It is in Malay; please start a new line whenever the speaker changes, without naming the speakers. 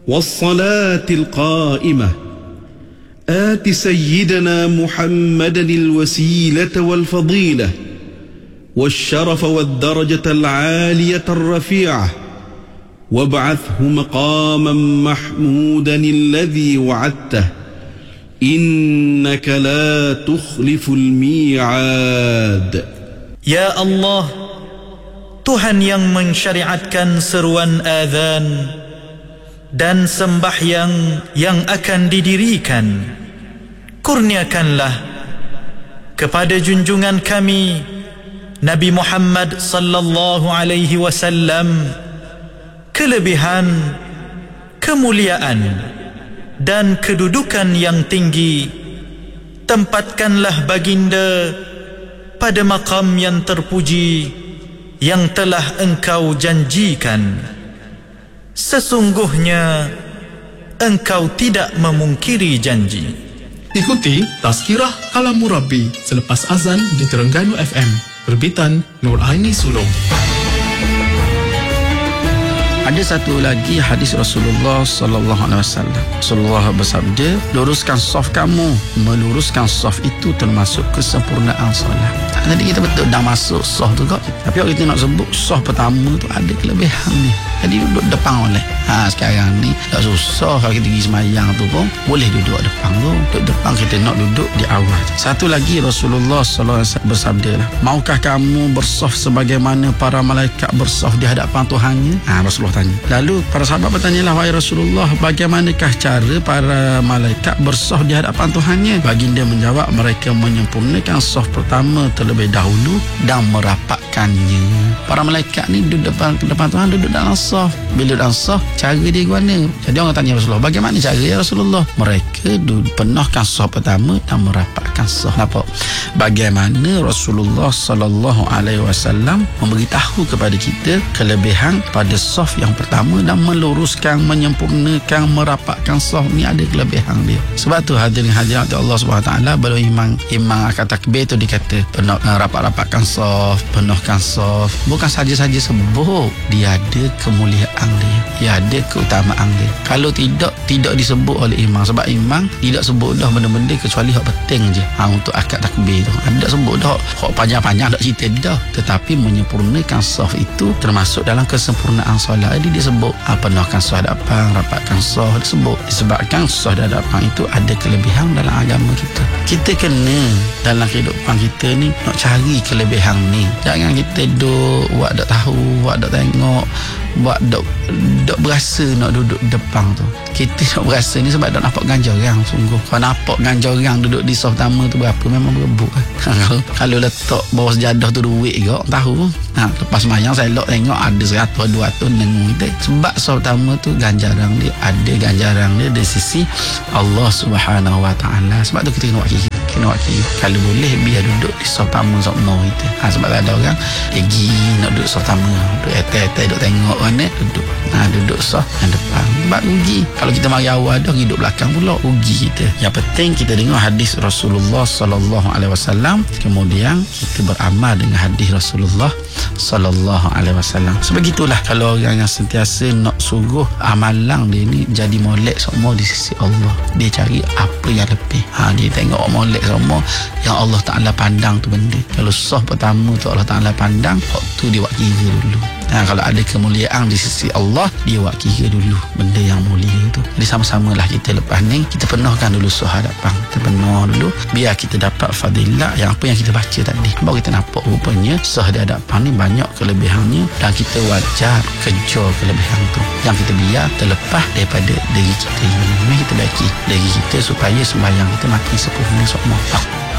والصلاة القائمة آت سيدنا محمدا الوسيلة والفضيلة والشرف والدرجة العالية الرفيعة وابعثه مقاما محمودا الذي وعدته إنك لا تخلف الميعاد.
Ya Allah, Tuhan yang mensyariatkan seruan azan dan sembahyang yang akan didirikan, kurniakanlah kepada junjungan kami Nabi Muhammad sallallahu alaihi wasallam kelebihan, kemuliaan dan kedudukan yang tinggi. Tempatkanlah baginda pada maqam yang terpuji yang telah engkau janjikan. Sesungguhnya engkau tidak memungkiri janji.
Ikuti Tazkirah Kalam Murabbi selepas azan di Terengganu FM. Terbitan Nur Aini Sulong.
Ada satu lagi hadis Rasulullah sallallahu alaihi wasallam. Rasulullah bersabda, luruskan saf kamu. Meluruskan saf itu termasuk kesempurnaan solat. Tadi kita betul dah masuk saf tu kok. Tapi kalau kita nak sebut saf pertama tu ada kelebihan ni. Jadi duduk depan boleh. Sekarang ni tak susah kalau kita pergi semayang tu pun boleh duduk depan tu. Duduk depan kita nak duduk di awal. Satu lagi Rasulullah sallallahu alaihi wasallam bersabda lah, maukah kamu bersaf sebagaimana para malaikat bersaf di hadapan Tuhannya? Rasulullah tanya. Lalu para sahabat bertanyalah, wahai Rasulullah, bagaimanakah cara para malaikat bersaf di hadapan Tuhannya? Baginda menjawab, mereka menyempurnakan saf pertama terlebih dahulu dan merapatkannya. Para malaikat ni duduk depan Tuhan, duduk dalam saf. Bila dalam saf, cara dia mana? Jadi orang tanya Rasulullah, bagaimana cara ya Rasulullah? Mereka penuhkan saf pertama dan merapatkan saf. Nampak? Bagaimana Rasulullah sallallahu alaihi wasallam memberitahu kepada kita kelebihan pada saf yang pertama dan meluruskan, menyempurnakan, merapatkan saf ni ada kelebihan dia. Sebab tu hadirin hadirat Allah Subhanahu taala baru imam akan takbir tu dikata rapat-rapatkan saf, penuhkan saf. Bukan saja-saja sebut, dia ada kemuliaan dia ada keutamaan dia. Kalau tidak disebut oleh imam, sebab imam tidak sebut dah benda-benda kecuali hak penting je untuk akad takbir tu. Ada sebut dah hak panjang-panjang tak cerita dah, tetapi menyempurnakan saf itu termasuk dalam kesempurnaan solat. Jadi dia sebut penuhkan saf hadapan, rapatkan saf, disebabkan saf hadapan itu ada kelebihan dalam agama kita. Kita kena dalam kehidupan kita ni nak cari kelebihan ni. Jangan kita buat tak tahu, buat tak tengok, buat tak berasa nak duduk depan tu. Kita nak berasa ni sebab tak nampak ganjaran sungguh. Kalau nampak ganjaran duduk di saf pertama tu berapa, memang berebut. Kalau letak bawah sejadah tu duit ke, tahu. Lepas mayang saya elok tengok ada 100, 200 nengung kita. Sebab saf pertama tu ganjaran dia, ada ganjaran dia dari sisi Allah Subhanahu Wa Taala. Sebab tu kita kena buat kira. Kalau boleh biar duduk di saf pertama semua kita. Sebab ada orang pergi nak duduk saf pertama, duduk etai-etai duduk tengok mana duduk saf yang depan. Sebab rugi. Kalau kita mari awal dah duduk belakang pula, rugi kita. Yang penting kita dengar hadis Rasulullah sallallahu alaihi wasallam, kemudian kita beramal dengan hadis Rasulullah sallallahu alaihi wasallam. Sebegitulah kalau orang yang sentiasa nak suruh amalan dia ni jadi molek semua di sisi Allah. Dia cari apa yang lebih. Dia tengok molek semua yang Allah Taala pandang tu benda. Kalau saf pertama tu Allah Taala pandang, waktu dia buat kira dulu. Kalau ada kemuliaan di sisi Allah, dia buat kira dulu benda yang mulia tu. Jadi sama-samalah kita lepas ni, kita penuhkan dulu saf hadapan. Kita penuh dulu biar kita dapat fadilah yang apa yang kita baca tadi. Baru kita nampak rupanya saf di hadapan ni banyak kelebihannya dan kita wajar kejar kelebihan tu. Yang kita biar terlepas daripada diri kita. Ini kita baiki diri kita supaya sembahyang kita makin sempurna semua.